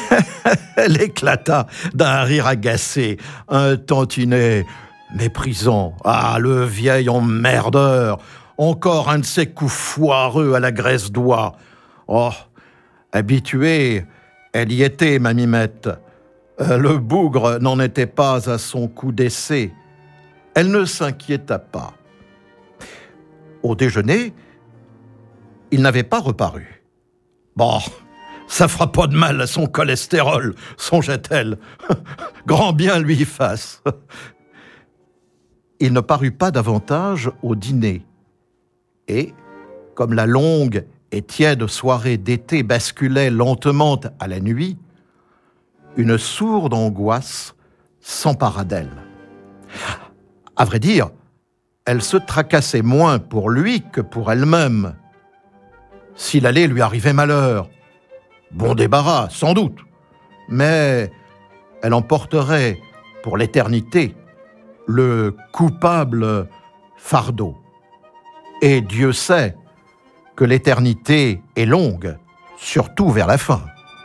Elle éclata d'un rire agacé, un tantinet méprisant. Ah, le vieil emmerdeur! Encore un de ces coups foireux à la graisse d'oie. Oh, habituée, elle y était, ma mimette. Le bougre n'en était pas à son coup d'essai. Elle ne s'inquiéta pas. Au déjeuner, il n'avait pas reparu. Bon, ça fera pas de mal à son cholestérol, songeait-elle. Grand bien lui fasse. Il ne parut pas davantage au dîner. Et, comme la longue et tiède soirée d'été basculait lentement à la nuit, une sourde angoisse s'empara d'elle. À vrai dire, elle se tracassait moins pour lui que pour elle-même. S'il allait lui arriver malheur, bon débarras, sans doute, mais elle emporterait pour l'éternité le coupable fardeau. Et Dieu sait que l'éternité est longue, surtout vers la fin.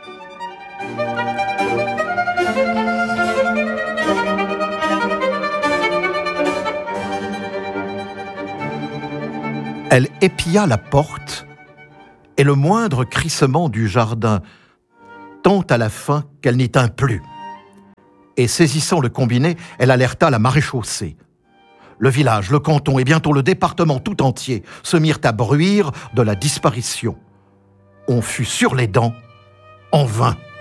Elle épia la porte et le moindre crissement du jardin, tant à la fin qu'elle n'y tint plus. Et saisissant le combiné, elle alerta la maréchaussée. Le village, le canton et bientôt le département tout entier se mirent à bruire de la disparition. On fut sur les dents, en vain.